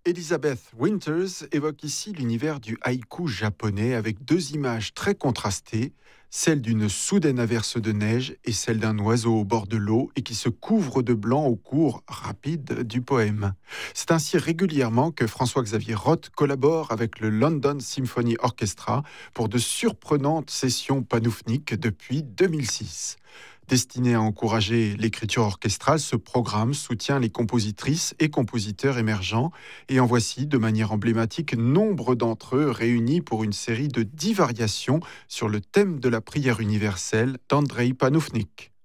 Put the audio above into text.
Elizabeth Winters évoque ici l'univers du haïku japonais avec deux images très contrastées, celle d'une soudaine averse de neige et celle d'un oiseau au bord de l'eau et qui se couvre de blanc au cours rapide du poème. C'est ainsi régulièrement que François-Xavier Roth collabore avec le London Symphony Orchestra pour de surprenantes sessions panoufniques depuis 2006. Destiné à encourager l'écriture orchestrale, ce programme soutient les compositrices et compositeurs émergents et en voici, de manière emblématique, nombre d'entre eux réunis pour une série de 10 variations sur le thème de la prière universelle d'Andrei Panoufnik.